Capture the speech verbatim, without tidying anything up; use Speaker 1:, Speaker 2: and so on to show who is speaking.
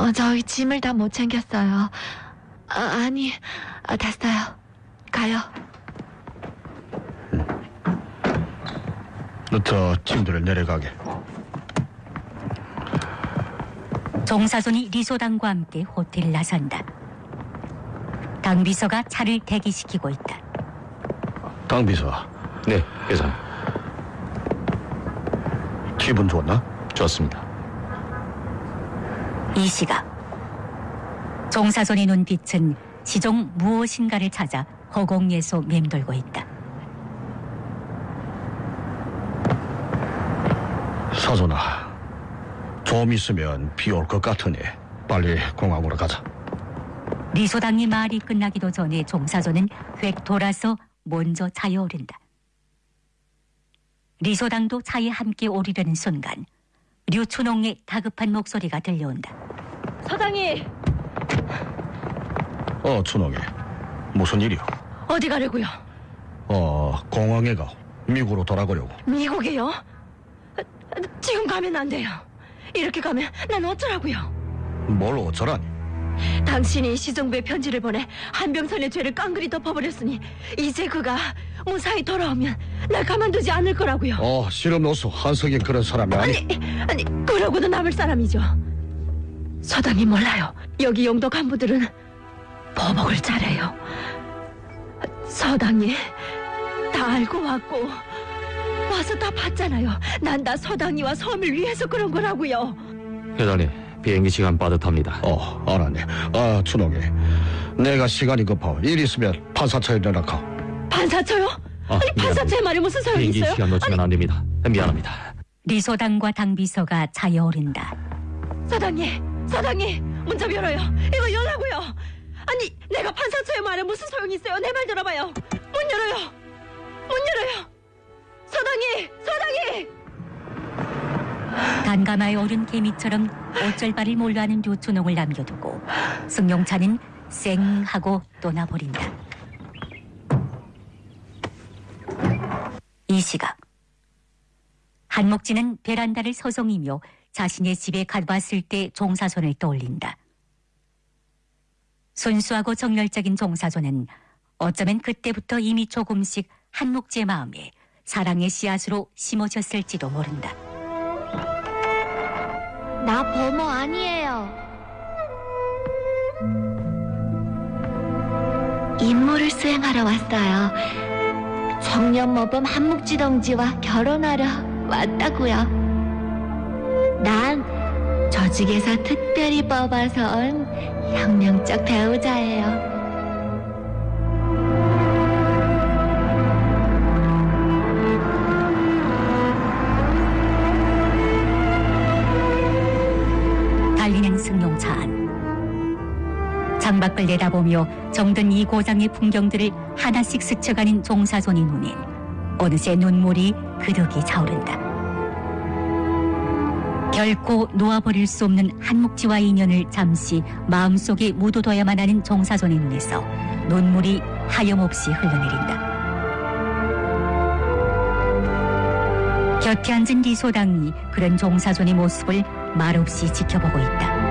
Speaker 1: 어, 저희 짐을 다 못 챙겼어요. 아, 아니, 아, 됐어요. 가요.
Speaker 2: 저 짐들을 내려가게.
Speaker 3: 종사손이 리소당과 함께 호텔을 나선다. 당비서가 차를 대기시키고 있다.
Speaker 2: 당비서,
Speaker 4: 네, 회장.
Speaker 2: 기분 좋았나?
Speaker 4: 좋습니다.
Speaker 3: 이 시각 종사손의 눈빛은 시종 무엇인가를 찾아 허공에서 맴돌고 있다.
Speaker 2: 사돈아, 좀 있으면 비 올 것 같으니 빨리 공항으로 가자.
Speaker 3: 리소당의 말이 끝나기도 전에 종사손은 획 돌아서 먼저 차에 오른다. 리소당도 차에 함께 오르려는 순간 류춘홍의 다급한 목소리가 들려온다.
Speaker 1: 서당이
Speaker 2: 어, 춘홍이, 무슨 일이요?
Speaker 1: 어디 가려고요?
Speaker 2: 어, 공항에 가. 미국으로 돌아가려고.
Speaker 1: 미국에요? 지금 가면 안 돼요. 이렇게 가면 난 어쩌라고요?
Speaker 2: 뭘 어쩌라니?
Speaker 1: 당신이 시정부에 편지를 보내 한병선의 죄를 깡그리 덮어버렸으니 이제 그가 무사히 돌아오면 날 가만두지 않을 거라고요.
Speaker 2: 어, 실험노수 한석인 그런 사람이 아니.
Speaker 1: 아니, 아니 그러고도 남을 사람이죠. 서당이 몰라요. 여기 영도 간부들은 보복을 잘해요. 서당이 다 알고 왔고 와서 다 봤잖아요. 난 다 서당이와 섬을 위해서 그런 거라고요.
Speaker 4: 회장님, 비행기 시간 빠듯합니다.
Speaker 2: 어, 알았네. 아, 춘홍이, 내가 시간이 급하고 일 있으면 판사처에 연락하오.
Speaker 1: 판사처요?
Speaker 4: 아,
Speaker 1: 아니 판사처의 말이 무슨 소용이
Speaker 4: 비행기
Speaker 1: 있어요?
Speaker 4: 시간 놓치면
Speaker 1: 아니,
Speaker 4: 안 됩니다. 미안합니다.
Speaker 3: 리소당과 당비서가 차에 오른다.
Speaker 1: 서당님, 서당님, 문 좀 열어요. 이거 열라고요. 아니, 내가 판사처의 말에 무슨 소용이 있어요? 내 말 들어봐요. 문 열어요. 문 열어요. 서당이, 서당이.
Speaker 3: 단가마에 오른 개미처럼 어쩔 바를 몰라하는 류춘홍을 남겨두고 승용차는 쌩 하고 떠나버린다. 이 시각 한목진은 베란다를 서성이며 자신의 집에 가봤을 때 종사손을 떠올린다. 순수하고 정열적인 종사손은 어쩌면 그때부터 이미 조금씩 한목지의 마음에 사랑의 씨앗으로 심어졌을지도 모른다.
Speaker 1: 나 범어 아니에요. 임무를 수행하러 왔어요. 청년모범 한묵지 동지와 결혼하러 왔다고요. 난 조직에서 특별히 뽑아서 온 혁명적 배우자예요.
Speaker 3: 달리는 승용차 안 창밖을 내다보며 정든 이 고장의 풍경들을 하나씩 스쳐가는 종사손의 눈엔 어느새 눈물이 그득이 차오른다. 결코 놓아버릴 수 없는 한묵지와의 인연을 잠시 마음속에 묻어둬야만 하는 종사손의 눈에서 눈물이 하염없이 흘러내린다. 곁에 앉은 리소당이 그런 종사손의 모습을 말없이 지켜보고 있다.